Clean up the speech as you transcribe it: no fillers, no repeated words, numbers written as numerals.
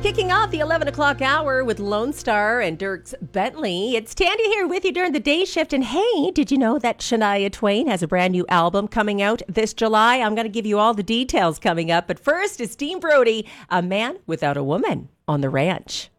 Kicking off the 11 o'clock hour with Lone Star and Dierks Bentley. It's Tandy here with you during the day shift. And hey, did you know that Shania Twain has a brand new album coming out this July? I'm going to give you all the details coming up. But first, it's Dean Brody, A Man Without a Woman on the Ranch.